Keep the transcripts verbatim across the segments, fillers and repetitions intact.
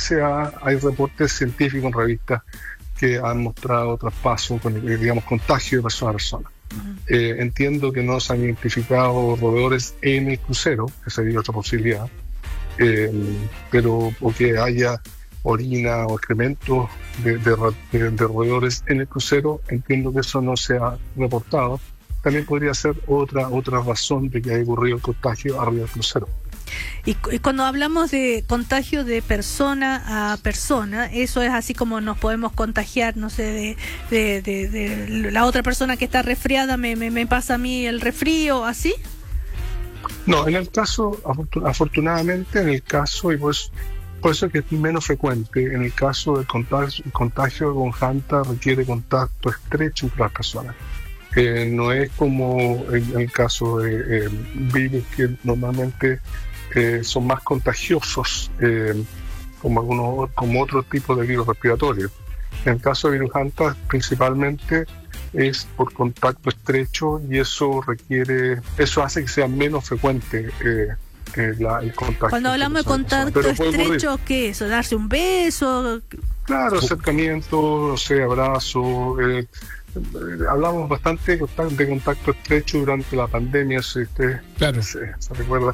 se ha, hay reportes científicos en revistas que han mostrado traspaso, con, digamos, contagio de persona a persona. Uh-huh. Eh, entiendo que no se han identificado roedores en el crucero, que sería otra posibilidad, eh, pero o que haya orina o excrementos de, de, de, de roedores en el crucero, entiendo que eso no se ha reportado. También podría ser otra, otra razón de que haya ocurrido el contagio arriba del crucero. Y, y cuando hablamos de contagio de persona a persona, eso es así como nos podemos contagiar, no sé, de, de, de, de la otra persona que está resfriada, me, me, me pasa a mí el resfrío, ¿así? No, en el caso, afortunadamente, en el caso, y pues por eso es que es menos frecuente, en el caso del contagio, el contagio con Hanta requiere contacto estrecho entre las personas. Eh, no es como en el caso de eh, virus que normalmente eh, son más contagiosos, eh, como algunos, como otros tipos de virus respiratorios. En el caso de virus Hanta, principalmente es por contacto estrecho y eso requiere, eso hace que sea menos frecuente eh, eh, la, el contacto. Cuando hablamos de contacto estrecho, ¿qué es? ¿Darse un beso? Claro, acercamiento, no sé, abrazo. Eh, Hablamos bastante de contacto estrecho durante la pandemia, si usted claro. se, se recuerda.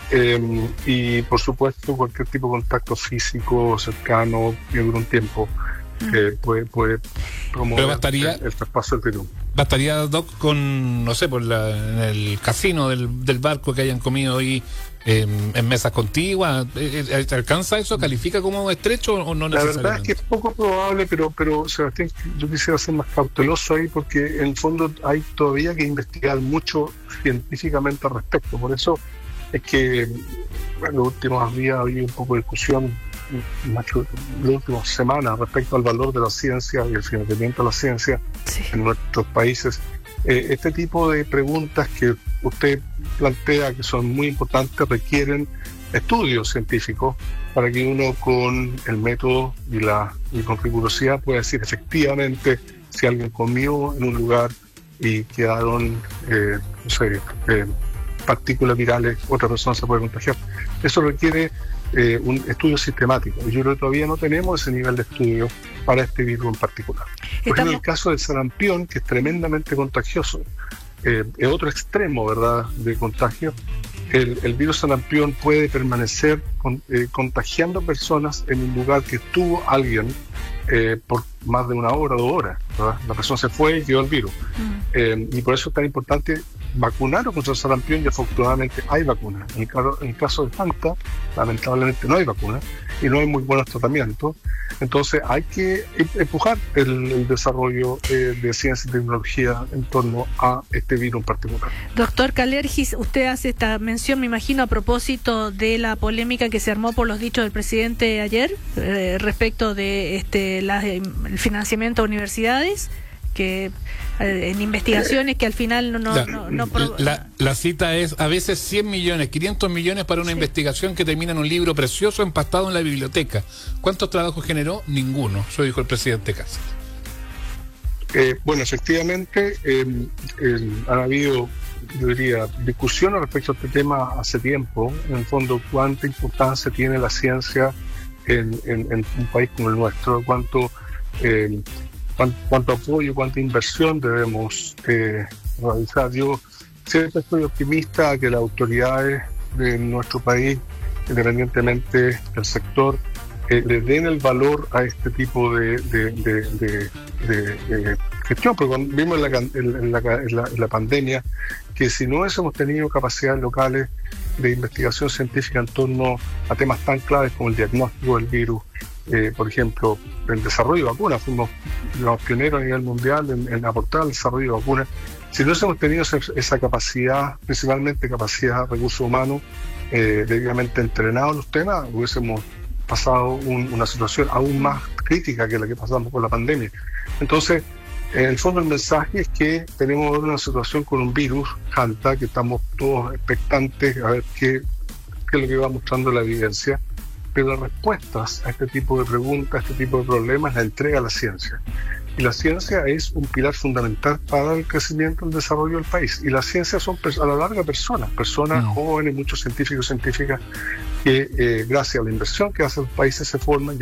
Eh, y por supuesto cualquier tipo de contacto físico cercano y dura un tiempo eh, puede, puede promover bastaría, el, el traspaso del virus. Bastaría, Doc, con, no sé, por la, en el casino del, del barco que hayan comido ahí eh, en mesas contiguas. ¿Eh, ¿Alcanza eso? ¿Califica como estrecho o no necesariamente? La verdad es que es poco probable, pero, pero Sebastián, yo quisiera ser más cauteloso ahí porque en el fondo hay todavía que investigar mucho científicamente al respecto. Por eso es que en los últimos días ha habido un poco de discusión, en las últimas semanas, respecto al valor de la ciencia y el financiamiento de la ciencia sí. en nuestros países. Eh, este tipo de preguntas que usted plantea, que son muy importantes, requieren estudios científicos para que uno con el método y, la, y con rigurosidad pueda decir efectivamente si alguien comió en un lugar y quedaron, eh, no sé, eh, partículas virales, otra persona se puede contagiar. Eso requiere eh, un estudio sistemático. Yo creo que todavía no tenemos ese nivel de estudio para este virus en particular. Por ejemplo, el caso del sarampión, que es tremendamente contagioso, eh, es otro extremo, ¿verdad?, de contagio. El, el virus sarampión puede permanecer con, eh, contagiando personas en un lugar que estuvo alguien eh, por más de una hora o dos horas, ¿verdad? La persona se fue y quedó el virus. Mm. Eh, y por eso es tan importante vacunar contra el sarampión, y afortunadamente hay vacunas. En el, en el caso de Hanta, lamentablemente no hay vacuna y no hay muy buenos tratamientos. Entonces hay que empujar el, el desarrollo eh, de ciencia y tecnología en torno a este virus en particular. Doctor Kalergis, usted hace esta mención, me imagino, a propósito de la polémica que se armó por los dichos del presidente ayer eh, respecto de este la, el financiamiento a universidades, que eh, en investigaciones que al final no... no, la, no, no pro... la, la cita es a veces cien millones, quinientos millones para una sí. investigación que termina en un libro precioso empastado en la biblioteca. ¿Cuántos trabajos generó? Ninguno, eso dijo el presidente Cáceres. Eh, bueno, efectivamente eh, eh, han habido, yo diría, discusiones respecto a este tema hace tiempo. En el fondo, cuánta importancia tiene la ciencia en, en, en un país como el nuestro, cuánto... Eh, cuánto apoyo, cuánta inversión debemos eh, realizar. Yo siempre estoy optimista que las autoridades de nuestro país, independientemente del sector, eh, le den el valor a este tipo de, de, de, de, de, de gestión, porque vimos en la, en, la, en, la, en la pandemia que si no hubiésemos tenido capacidades locales de investigación científica en torno a temas tan claves como el diagnóstico del virus, Eh, por ejemplo, el desarrollo de vacunas, fuimos los pioneros a nivel mundial en, en aportar al desarrollo de vacunas. Si no hubiésemos tenido esa, esa capacidad, principalmente capacidad de recursos humanos, eh, debidamente entrenados en los temas, hubiésemos pasado un, una situación aún más crítica que la que pasamos con la pandemia. Entonces, en el fondo el mensaje es que tenemos una situación con un virus, Hanta, que estamos todos expectantes a ver qué, qué es lo que va mostrando la evidencia. Pero las respuestas a este tipo de preguntas, a este tipo de problemas, la entrega la ciencia. Y la ciencia es un pilar fundamental para el crecimiento y el desarrollo del país. Y las ciencias son a la larga personas, personas mm. jóvenes, muchos científicos y científicas que eh, gracias a la inversión que hacen los países se forman.